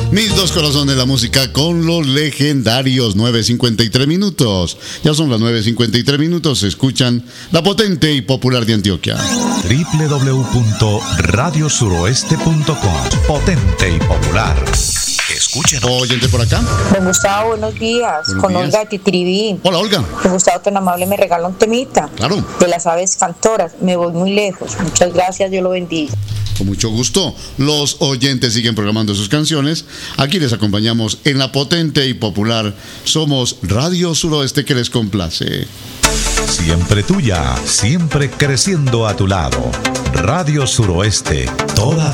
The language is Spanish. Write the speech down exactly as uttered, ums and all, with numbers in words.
Mis dos corazones de la música con los legendarios. Nueve cincuenta y tres minutos. Ya son las nueve cincuenta y tres minutos. Se escuchan la potente y popular de Antioquia. doble u doble u doble u punto radio suroeste punto com. Potente y popular. Escúchenos. Oyente por acá. Don Gustavo, buenos días. Buenos Con días. Olga de Titiribí. Hola, Olga. Don Gustavo, tan amable, me regala un temita. Claro. De las aves cantoras. Me voy muy lejos. Muchas gracias, Dios lo bendiga. Con mucho gusto. Los oyentes siguen programando sus canciones. Aquí les acompañamos en la potente y popular. Somos Radio Suroeste, que les complace. Siempre tuya, siempre creciendo a tu lado. Radio Suroeste, toda